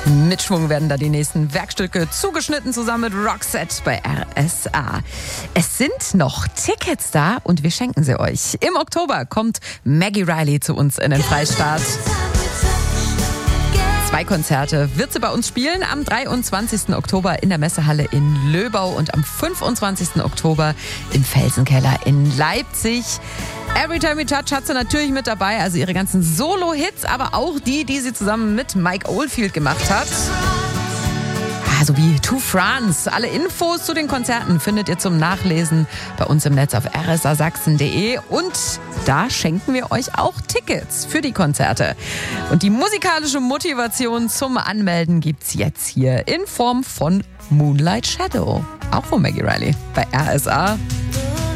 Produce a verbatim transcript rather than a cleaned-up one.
Mit Schwung werden da die nächsten Werkstücke zugeschnitten, zusammen mit Roxette bei R S A. Es sind noch Tickets da und wir schenken sie euch. Im Oktober kommt Maggie Reilly zu uns in den Freistaat. Zwei Konzerte wird sie bei uns spielen. Am dreiundzwanzigsten Oktober in der Messehalle in Löbau und am fünfundzwanzigsten Oktober im Felsenkeller in Leipzig. Every Time We Touch hat sie natürlich mit dabei, also ihre ganzen Solo-Hits, aber auch die, die sie zusammen mit Mike Oldfield gemacht hat. Also wie To France. Alle Infos zu den Konzerten findet ihr zum Nachlesen bei uns im Netz auf r s a sachsen punkt d e und da schenken wir euch auch Tickets für die Konzerte. Und die musikalische Motivation zum Anmelden gibt's jetzt hier in Form von Moonlight Shadow, auch von Maggie Reilly bei R S A.